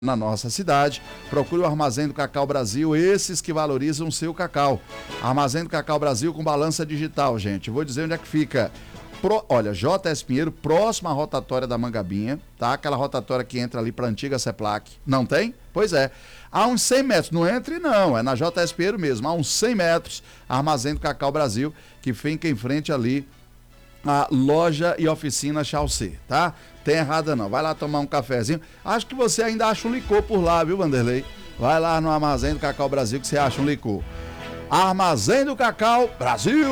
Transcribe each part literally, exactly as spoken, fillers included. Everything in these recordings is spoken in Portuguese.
na nossa cidade. Procure o Armazém do Cacau Brasil, esses que valorizam o seu cacau. Armazém do Cacau Brasil com balança digital, gente. Eu vou dizer onde é que fica. Pro, olha, J S Pinheiro, próxima à rotatória da Mangabinha, tá? Aquela rotatória que entra ali para a antiga Seplac. Não tem? Pois é. Há uns cem metros, não entre não, é na J S Pinheiro mesmo. Há uns cem metros, Armazém do Cacau Brasil, que fica em frente ali a loja e oficina Chaucer, tá? Tem errada não, vai lá tomar um cafezinho. Acho que você ainda acha um licor por lá, viu, Vanderlei? Vai lá no Armazém do Cacau Brasil que você acha um licor. Armazém do Cacau Brasil!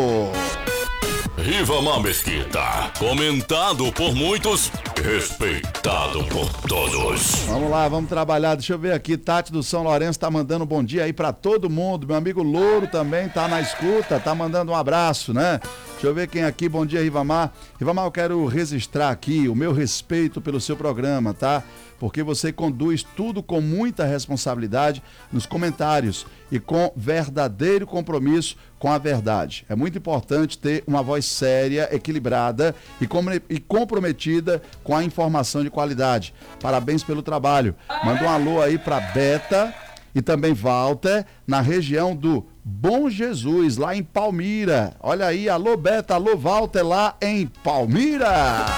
Rivamar Mesquita, comentado por muitos, respeitado por todos. Vamos lá, vamos trabalhar. Deixa eu ver aqui, Tati do São Lourenço tá mandando um bom dia aí pra todo mundo. Meu amigo Louro também tá na escuta, tá mandando um abraço, né? Deixa eu ver quem aqui, bom dia, Rivamar. Rivamar, eu quero registrar aqui o meu respeito pelo seu programa, tá? Porque você conduz tudo com muita responsabilidade nos comentários e com verdadeiro compromisso com a verdade. É muito importante ter uma voz séria, equilibrada e, com, e comprometida com a informação de qualidade. Parabéns pelo trabalho. Manda um alô aí para Beta e também Walter, na região do Bom Jesus, lá em Palmira. Olha aí, alô Beta, alô Walter, lá em Palmira.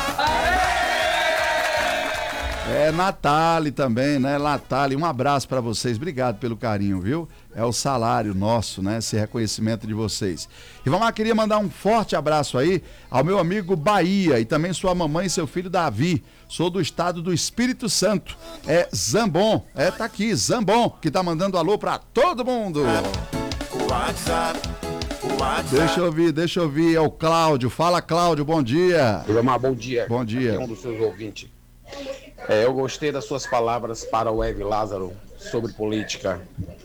É, Natália também, né? Natália, um abraço para vocês, obrigado pelo carinho, viu? É o salário nosso, né? Esse reconhecimento de vocês. E vamos lá, queria mandar um forte abraço aí ao meu amigo Bahia e também sua mamãe e seu filho Davi. Sou do estado do Espírito Santo. É Zambon, é, tá aqui, Zambon, que tá mandando alô para todo mundo. WhatsApp, WhatsApp. Deixa eu ouvir, deixa eu ouvir, é o Cláudio. Fala, Cláudio, bom dia. Rivamar, bom dia. Bom dia. Aqui é um dos seus ouvintes. É, eu gostei das suas palavras para o Eve Lázaro sobre política.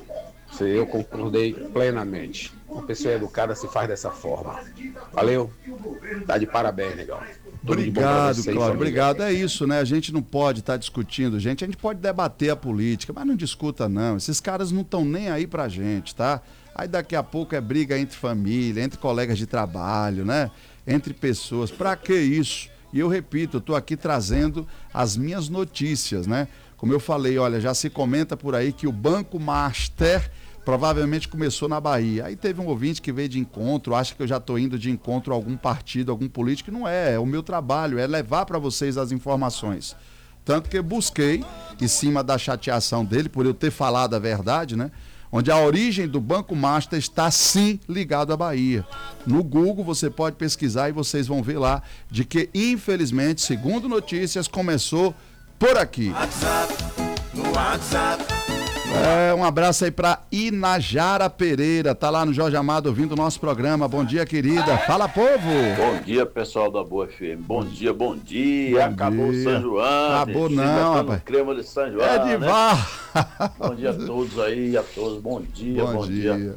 Eu concordei plenamente. Uma pessoa educada se faz dessa forma. Valeu? Tá de parabéns, legal. Obrigado, Cláudio. Obrigado. É isso, né? A gente não pode estar tá discutindo, gente. A gente pode debater a política, mas não discuta, não. Esses caras não estão nem aí pra gente, tá? Aí daqui a pouco é briga entre família, entre colegas de trabalho, né? Entre pessoas. Pra que isso? E eu repito, eu estou aqui trazendo as minhas notícias, né? Como eu falei, olha, já se comenta por aí que o Banco Master provavelmente começou na Bahia. Aí teve um ouvinte que veio de encontro, acha que eu já estou indo de encontro a algum partido, algum político. Não é, é o meu trabalho, é levar para vocês as informações. Tanto que eu busquei, em cima da chateação dele, por eu ter falado a verdade, né? Onde a origem do Banco Master está sim ligado à Bahia. No Google você pode pesquisar e vocês vão ver lá de que, infelizmente, segundo notícias, começou por aqui. WhatsApp, no WhatsApp. É, um abraço aí para Inajara Pereira, tá lá no Jorge Amado ouvindo o nosso programa. Bom dia, querida. Fala, povo. Bom dia, pessoal da Boa F M. Bom dia, bom dia. Bom Acabou dia. São João. Acabou não, rapaz. Crema de São João, é de né? Bom dia a todos aí, a todos. Bom dia, bom, bom dia. dia.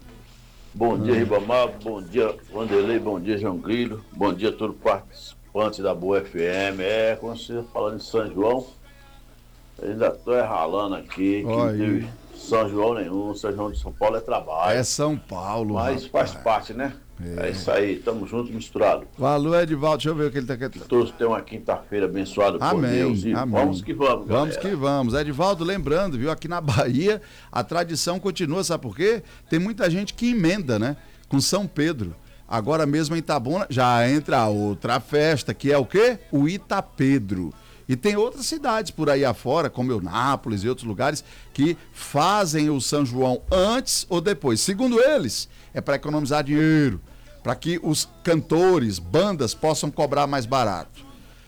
Bom hum. dia, Ribamar. Bom dia, Vanderlei. Bom dia, João Grilo. Bom dia a todos os participantes da Boa F M. É, quando você falando em São João, eu ainda tô ralando aqui, que não teve São João nenhum. São João de São Paulo é trabalho. É São Paulo, mas rapaz. Faz parte, né? É. é isso aí, tamo junto, misturado. Valeu, Edivaldo, deixa eu ver o que ele tá querendo. Todos tenham uma quinta-feira abençoada por Deus. E amém. Vamos que vamos, Vamos galera. que vamos. Edivaldo, lembrando, viu, aqui na Bahia, a tradição continua, sabe por quê? Tem muita gente que emenda, né? Com São Pedro. Agora mesmo em Itabuna, já entra outra festa, que é o quê? O Itapedro. E tem outras cidades por aí afora, como Eunápolis e outros lugares, que fazem o São João antes ou depois. Segundo eles, é para economizar dinheiro, para que os cantores, bandas possam cobrar mais barato.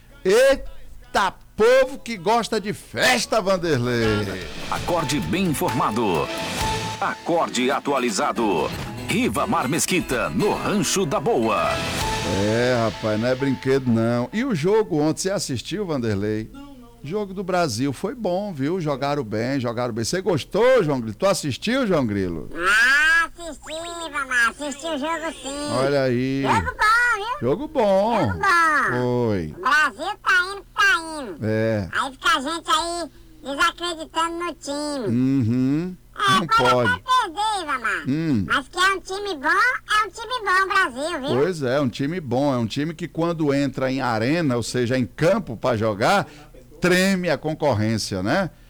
Eita, povo que gosta de festa, Vanderlei! Acorde bem informado. Acorde atualizado. Rivamar Mesquita, no Rancho da Boa. É, rapaz, não é brinquedo não. E o jogo ontem, você assistiu, Vanderlei? Não, não. Jogo do Brasil foi bom, viu? Jogaram bem, jogaram bem. Você gostou, João Grilo? Tu assistiu, João Grilo? Ah, assisti, Rivamar. Assisti o jogo sim. Olha aí. Jogo bom, viu? Jogo bom. Jogo bom. Foi. O Brasil tá indo, tá indo. É. Aí fica a gente aí desacreditando no time. Uhum. É, não pode. Até perder, Rivamar. Hum. Mas que é um time bom, é um time bom, Brasil, viu? Pois é, um time bom. É um time que quando entra em arena, ou seja, em campo para jogar, treme a concorrência, né?